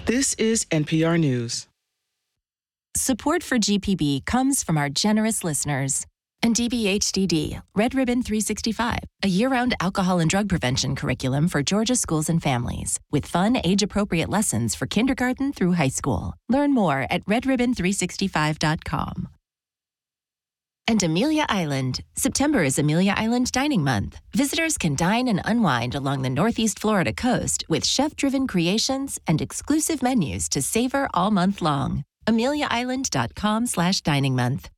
This is NPR News. Support for GPB comes from our generous listeners. And DBHDD, Red Ribbon 365, a year-round alcohol and drug prevention curriculum for Georgia schools and families, with fun, age-appropriate lessons for kindergarten through high school. Learn more at redribbon365.com. And Amelia Island. September is Amelia Island Dining Month. Visitors can dine and unwind along the Northeast Florida coast with chef-driven creations and exclusive menus to savor all month long. AmeliaIsland.com/dining month.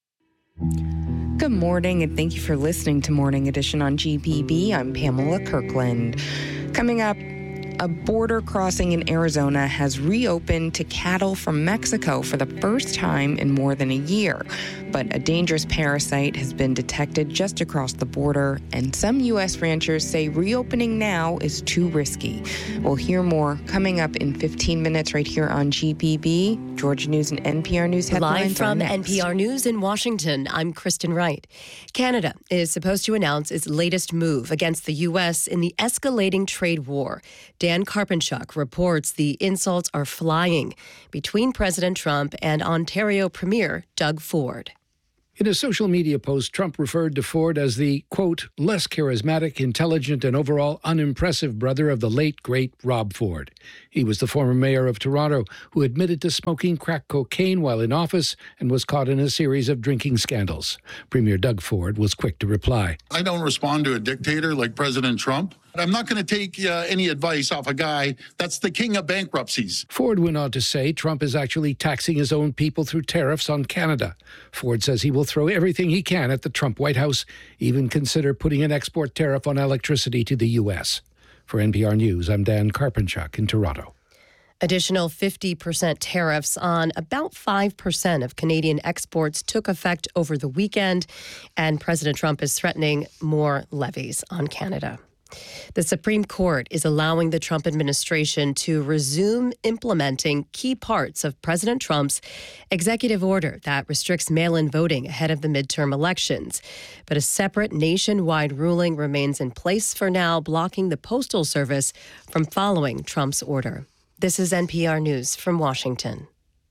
Good morning, and thank you for listening to Morning Edition on GPB. I'm Pamela Kirkland. Coming up, a border crossing in Arizona has reopened to cattle from Mexico for the first time in more than a year. But a dangerous parasite has been detected just across the border, and some U.S. ranchers say reopening now is too risky. We'll hear more coming up in 15 minutes right here on GPB. Georgia News and NPR News headlines. Live from NPR News in Washington, I'm Kristen Wright. Canada is supposed to announce its latest move against the U.S. in the escalating trade war. Dan Karpenchuk reports the insults are flying between President Trump and Ontario Premier Doug Ford. In a social media post, Trump referred to Ford as the, quote, less charismatic, intelligent, and overall unimpressive brother of the late, great Rob Ford. He was the former mayor of Toronto who admitted to smoking crack cocaine while in office and was caught in a series of drinking scandals. Premier Doug Ford was quick to reply. I don't respond to a dictator like President Trump. I'm not going to take any advice off a guy that's the king of bankruptcies. Ford went on to say Trump is actually taxing his own people through tariffs on Canada. Ford says he will throw everything he can at the Trump White House, even consider putting an export tariff on electricity to the U.S. For NPR News, I'm Dan Karpenchuk in Toronto. Additional 50% tariffs on about 5% of Canadian exports took effect over the weekend, and President Trump is threatening more levies on Canada. The Supreme Court is allowing the Trump administration to resume implementing key parts of President Trump's executive order that restricts mail-in voting ahead of the midterm elections. But a separate nationwide ruling remains in place for now, blocking the Postal Service from following Trump's order. This is NPR News from Washington.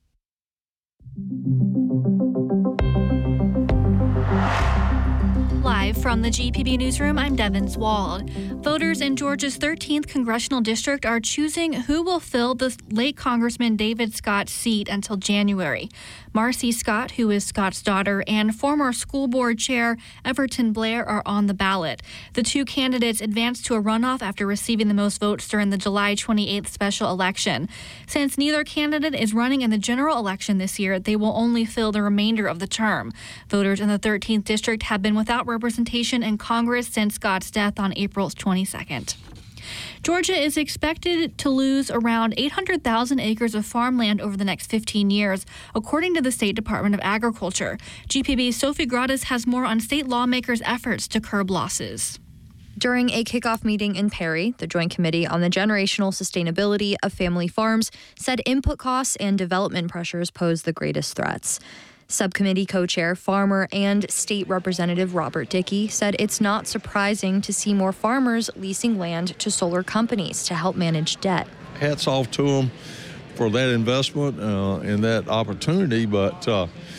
Live from the GPB Newsroom, I'm Devin Wald. Voters in Georgia's 13th Congressional District are choosing who will fill the late Congressman David Scott's seat until January. Marcy Scott, who is Scott's daughter, and former school board chair Everton Blair are on the ballot. The two candidates advanced to a runoff after receiving the most votes during the July 28th special election. Since neither candidate is running in the general election this year, they will only fill the remainder of the term. Voters in the 13th District have been without representation in Congress since Scott's death on April 22nd. Georgia is expected to lose around 800,000 acres of farmland over the next 15 years, according to the State Department of Agriculture. GPB's Sophie Gratis has more on state lawmakers' efforts to curb losses. During a kickoff meeting in Perry, the Joint Committee on the Generational Sustainability of Family Farms said input costs and development pressures pose the greatest threats. Subcommittee co-chair, farmer, and state representative Robert Dickey said it's not surprising to see more farmers leasing land to solar companies to help manage debt. Hats off to them for that investment and that opportunity, but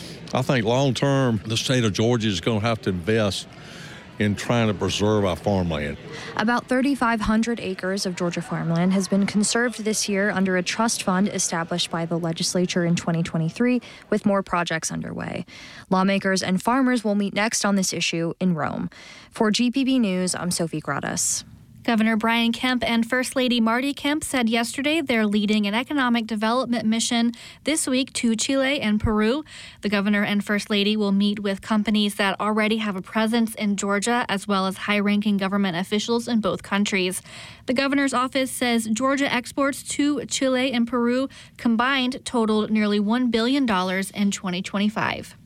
I think long-term, the state of Georgia is going to have to invest in trying to preserve our farmland. About 3,500 acres of Georgia farmland has been conserved this year under a trust fund established by the legislature in 2023, with more projects underway. Lawmakers and farmers will meet next on this issue in Rome. For GPB News, I'm Sophie Gratis. Governor Brian Kemp and First Lady Marty Kemp said yesterday they're leading an economic development mission this week to Chile and Peru. The governor and First Lady will meet with companies that already have a presence in Georgia, as well as high-ranking government officials in both countries. The governor's office says Georgia exports to Chile and Peru combined totaled nearly $1 billion in 2025.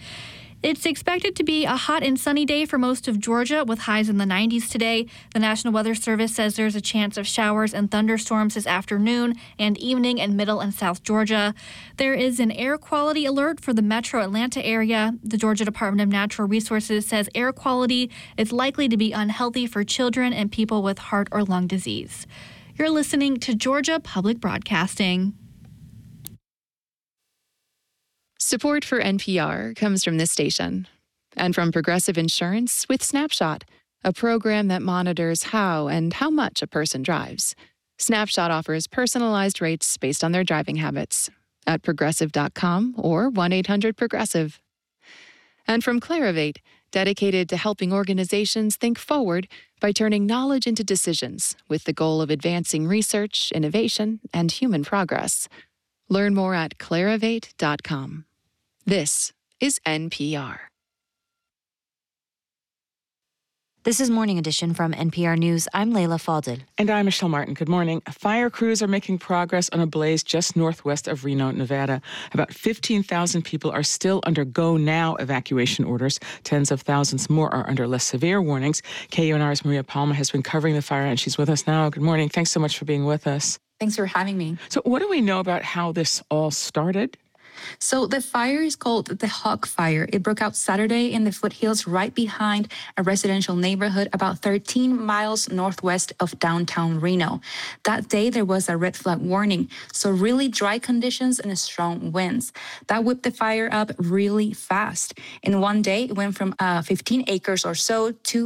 It's expected to be a hot and sunny day for most of Georgia, with highs in the 90s today. The National Weather Service says there's a chance of showers and thunderstorms this afternoon and evening in middle and south Georgia. There is an air quality alert for the metro Atlanta area. The Georgia Department of Natural Resources says air quality is likely to be unhealthy for children and people with heart or lung disease. You're listening to Georgia Public Broadcasting. Support for NPR comes from this station and from Progressive Insurance with Snapshot, a program that monitors how and how much a person drives. Snapshot offers personalized rates based on their driving habits at progressive.com or 1-800-PROGRESSIVE. And from Clarivate, dedicated to helping organizations think forward by turning knowledge into decisions with the goal of advancing research, innovation, and human progress. Learn more at clarivate.com. This is NPR. This is Morning Edition from NPR News. I'm Leila Fadel. And I'm Michelle Martin. Good morning. Fire crews are making progress on a blaze just northwest of Reno, Nevada. About 15,000 people are still under Go Now evacuation orders. Tens of thousands more are under less severe warnings. KUNR's Maria Palma has been covering the fire, and she's with us now. Good morning. Thanks so much for being with us. Thanks for having me. So what do we know about how this all started? So the fire is called the Hawk Fire. It broke out Saturday in the foothills right behind a residential neighborhood about 13 miles northwest of downtown Reno. That day, there was a red flag warning, so really dry conditions and strong winds. That whipped the fire up really fast. In one day, it went from 15 acres or so to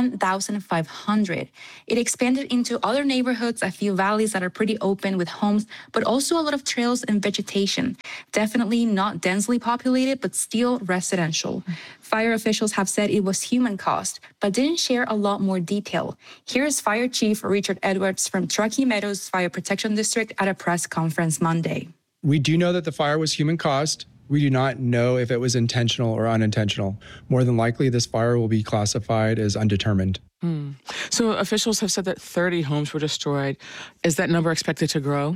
10,500. It expanded into other neighborhoods, a few valleys that are pretty open with homes, but also a lot of trails and vegetation. Definitely not densely populated, but still residential. Fire officials have said it was human caused, but didn't share a lot more detail. Here's Fire Chief Richard Edwards from Truckee Meadows Fire Protection District at a press conference Monday. We do know that the fire was human caused. We do not know if it was intentional or unintentional. More than likely, this fire will be classified as undetermined. So officials have said that 30 homes were destroyed. Is that number expected to grow?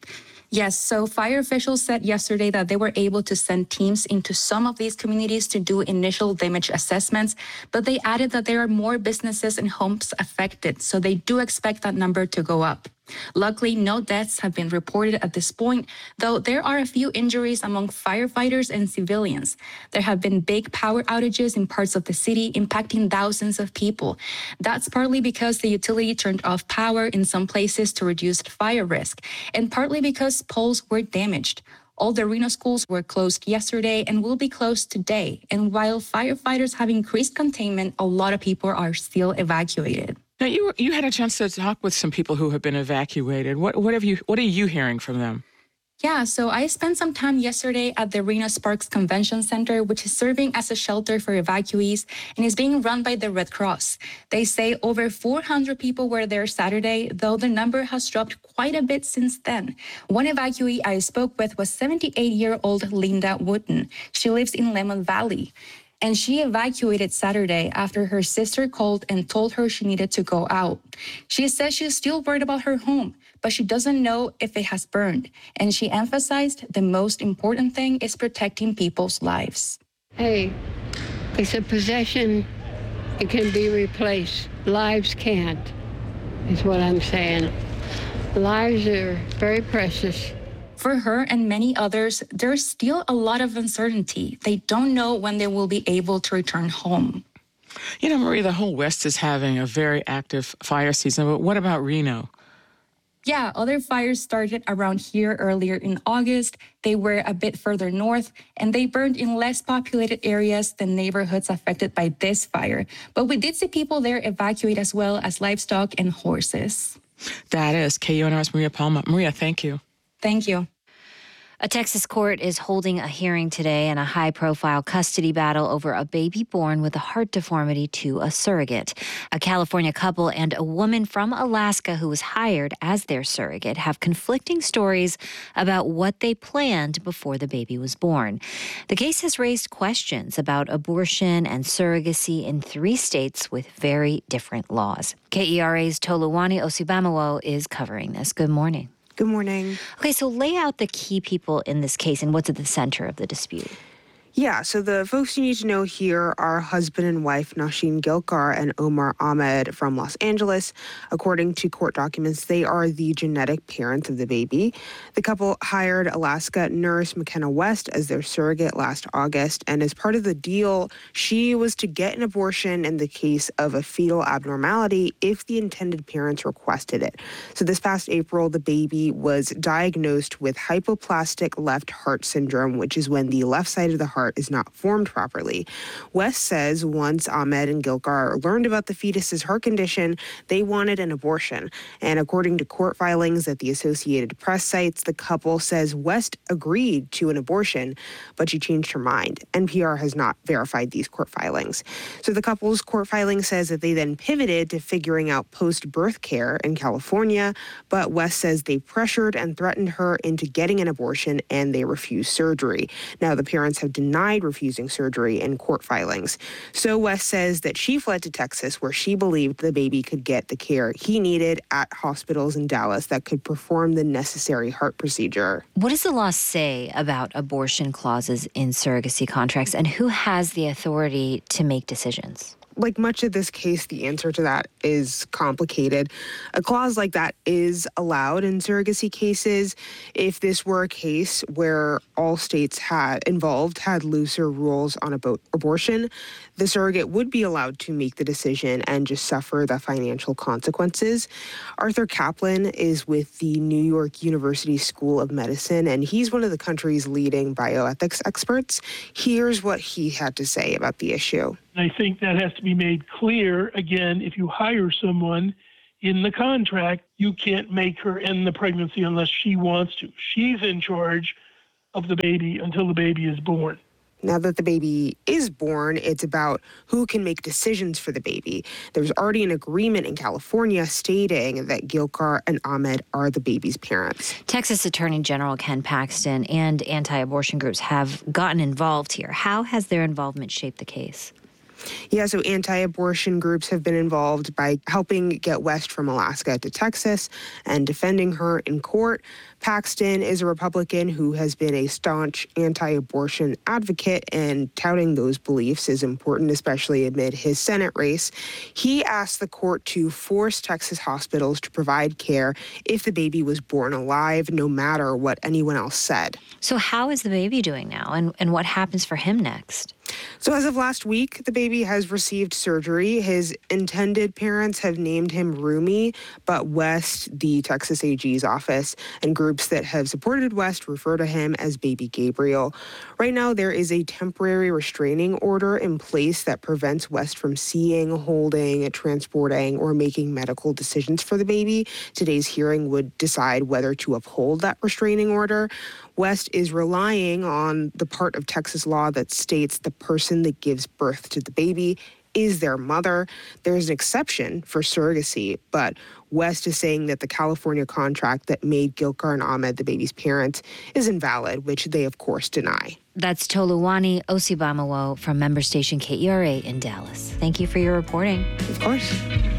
Yes, so fire officials said yesterday that they were able to send teams into some of these communities to do initial damage assessments, but they added that there are more businesses and homes affected, so they do expect that number to go up. Luckily, no deaths have been reported at this point, though there are a few injuries among firefighters and civilians. There have been big power outages in parts of the city, impacting thousands of people. That's partly because the utility turned off power in some places to reduce fire risk, and partly because poles were damaged. All the Reno schools were closed yesterday and will be closed today. And while firefighters have increased containment, a lot of people are still evacuated. Now, you had a chance to talk with some people who have been evacuated. What are you hearing from them? Yeah, so I spent some time yesterday at the Reno Sparks Convention Center, which is serving as a shelter for evacuees and is being run by the Red Cross. They say over 400 people were there Saturday, though the number has dropped quite a bit since then. One evacuee I spoke with was 78-year-old Linda Wooten. She lives in Lemon Valley. And she evacuated Saturday after her sister called and told her she needed to go out. She says she's still worried about her home, but she doesn't know if it has burned. And she emphasized the most important thing is protecting people's lives. Hey, it's a possession. It can be replaced. Lives can't, is what I'm saying. Lives are very precious. For her and many others, there's still a lot of uncertainty. They don't know when they will be able to return home. You know, Marie, the whole West is having a very active fire season, but what about Reno? Yeah, other fires started around here earlier in August. They were a bit further north, and they burned in less populated areas than neighborhoods affected by this fire. But we did see people there evacuate as well as livestock and horses. That is KUNR's Maria Palma. Maria, thank you. Thank you. A Texas court is holding a hearing today in a high-profile custody battle over a baby born with a heart deformity to a surrogate. A California couple and a woman from Alaska who was hired as their surrogate have conflicting stories about what they planned before the baby was born. The case has raised questions about abortion and surrogacy in 3 states with very different laws. KERA's Toluwani Osibamawo is covering this. Good morning. Good morning. Okay, so lay out the key people in this case and what's at the center of the dispute. Yeah, so the folks you need to know here are husband and wife Nosheen Gilkar and Omar Ahmed from Los Angeles. According to court documents, they are the genetic parents of the baby. The couple hired Alaska nurse McKenna West as their surrogate last August, and as part of the deal, she was to get an abortion in the case of a fetal abnormality if the intended parents requested it. So this past April, the baby was diagnosed with hypoplastic left heart syndrome, which is when the left side of the heart is not formed properly. West says once Ahmed and Gilkar learned about the fetus's heart condition, they wanted an abortion. And according to court filings that the Associated Press cites, the couple says West agreed to an abortion, but she changed her mind. NPR has not verified these court filings. So the couple's court filing says that they then pivoted to figuring out post-birth care in California, but West says they pressured and threatened her into getting an abortion, and they refused surgery. Now, the parents have denied refusing surgery in court filings. So West says that she fled to Texas, where she believed the baby could get the care he needed at hospitals in Dallas that could perform the necessary heart procedure. What does the law say about abortion clauses in surrogacy contracts, and who has the authority to make decisions? Like much of this case, the answer to that is complicated. A clause like that is allowed in surrogacy cases if this were a case where all states had looser rules on abortion. The surrogate would be allowed to make the decision and just suffer the financial consequences. Arthur Kaplan is with the New York University School of Medicine, and he's one of the country's leading bioethics experts. Here's what he had to say about the issue. I think that has to be made clear. Again, if you hire someone in the contract, you can't make her end the pregnancy unless she wants to. She's in charge of the baby until the baby is born. Now that the baby is born, it's about who can make decisions for the baby. There's already an agreement in California stating that Gilkar and Ahmed are the baby's parents. Texas Attorney General Ken Paxton and anti-abortion groups have gotten involved here. How has their involvement shaped the case? Yeah, so anti-abortion groups have been involved by helping get West from Alaska to Texas and defending her in court. Paxton is a Republican who has been a staunch anti-abortion advocate, and touting those beliefs is important, especially amid his Senate race. He asked the court to force Texas hospitals to provide care if the baby was born alive, no matter what anyone else said. So how is the baby doing now, and what happens for him next? So as of last week, the baby has received surgery. His intended parents have named him Rumi, but West, the Texas AG's office, and groups that have supported West refer to him as Baby Gabriel. Right now, there is a temporary restraining order in place that prevents West from seeing, holding, transporting, or making medical decisions for the baby. Today's hearing would decide whether to uphold that restraining order. West is relying on the part of Texas law that states the person that gives birth to the baby is their mother. There's an exception for surrogacy, but West is saying that the California contract that made Gilkar and Ahmed the baby's parents is invalid, which they, of course, deny. That's Toluwani Osibamawo from member station KERA in Dallas. Thank you for your reporting. Of course.